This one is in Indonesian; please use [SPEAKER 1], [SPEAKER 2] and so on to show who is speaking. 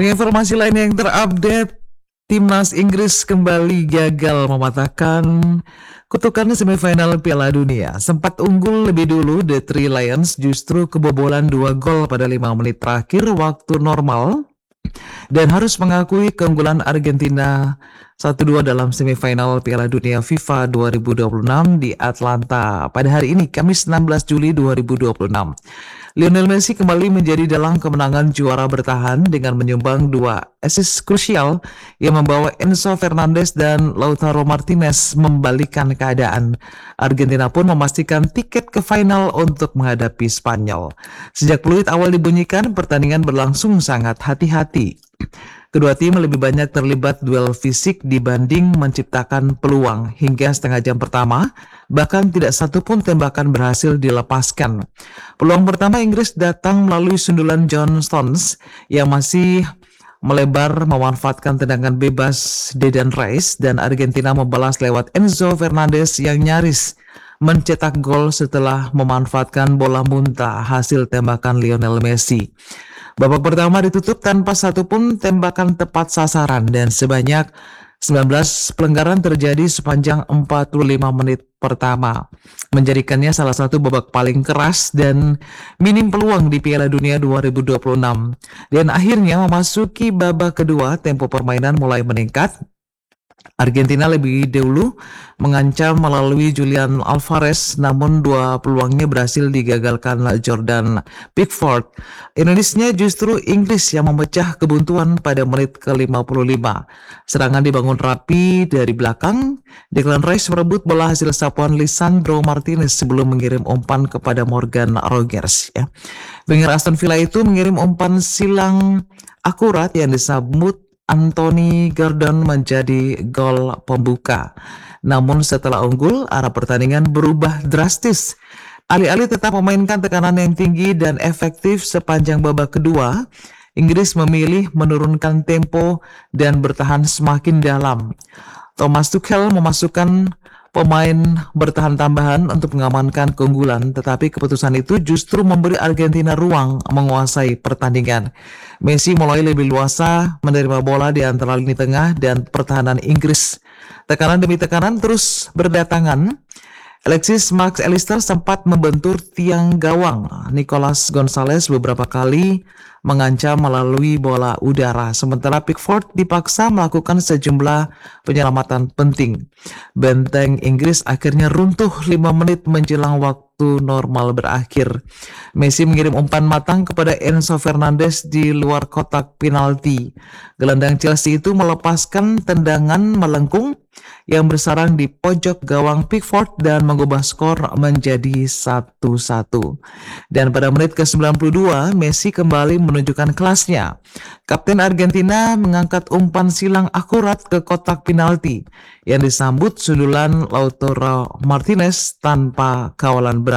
[SPEAKER 1] Informasi lain yang terupdate, Timnas Inggris kembali gagal mematahkan kutukan semifinal Piala Dunia. Sempat unggul lebih dulu, The Three Lions justru kebobolan 2 gol pada 5 menit terakhir waktu normal dan harus mengakui keunggulan Argentina 1-2 dalam semifinal Piala Dunia FIFA 2026 di Atlanta pada hari ini, Kamis 16 Juli 2026. Lionel Messi kembali menjadi dalang kemenangan juara bertahan dengan menyumbang 2 assist krusial yang membawa Enzo Fernandez dan Lautaro Martinez membalikkan keadaan. Argentina pun memastikan tiket ke final untuk menghadapi Spanyol. Sejak peluit awal dibunyikan, pertandingan berlangsung sangat hati-hati. Kedua tim lebih banyak terlibat duel fisik dibanding menciptakan peluang. Hingga setengah jam pertama, bahkan tidak satu pun tembakan berhasil dilepaskan. Peluang pertama Inggris datang melalui sundulan John Stones yang masih melebar memanfaatkan tendangan bebas Declan Rice, dan Argentina membalas lewat Enzo Fernandez yang nyaris mencetak gol setelah memanfaatkan bola muntah hasil tembakan Lionel Messi. Babak pertama ditutup tanpa satupun tembakan tepat sasaran dan sebanyak 19 pelanggaran terjadi sepanjang 45 menit pertama, menjadikannya salah satu babak paling keras dan minim peluang di Piala Dunia 2026. Dan akhirnya memasuki babak kedua, tempo permainan mulai meningkat. Argentina lebih dahulu mengancam melalui Julian Alvarez, namun 2 peluangnya berhasil digagalkan Jordan Pickford. Ironisnya justru Inggris yang memecah kebuntuan pada menit ke-55. Serangan dibangun rapi dari belakang. Declan Rice merebut bola hasil sapuan Lisandro Martinez sebelum mengirim umpan kepada Morgan Rogers. Winger Aston Villa itu mengirim umpan silang akurat yang disambut Anthony Gordon menjadi gol pembuka. Namun setelah unggul, arah pertandingan berubah drastis. Alih-alih tetap memainkan tekanan yang tinggi dan efektif sepanjang babak kedua, Inggris memilih menurunkan tempo dan bertahan semakin dalam. Thomas Tuchel memasukkan pemain bertahan tambahan untuk mengamankan keunggulan, tetapi keputusan itu justru memberi Argentina ruang menguasai pertandingan. Messi mulai lebih luasa menerima bola di antara lini tengah dan pertahanan Inggris. Tekanan demi tekanan terus berdatangan. Alexis Max Allister sempat membentur tiang gawang. Nicolas Gonzalez beberapa kali mengancam melalui bola udara, sementara Pickford dipaksa melakukan sejumlah penyelamatan penting. Benteng Inggris akhirnya runtuh 5 menit menjelang waktu normal berakhir. Messi mengirim umpan matang kepada Enzo Fernandez di luar kotak penalti. Gelandang Chelsea itu melepaskan tendangan melengkung yang bersarang di pojok gawang Pickford dan mengubah skor menjadi 1-1. Dan pada menit ke-92, Messi kembali menunjukkan kelasnya. Kapten Argentina mengangkat umpan silang akurat ke kotak penalti yang disambut sundulan Lautaro Martinez tanpa kawalan berat.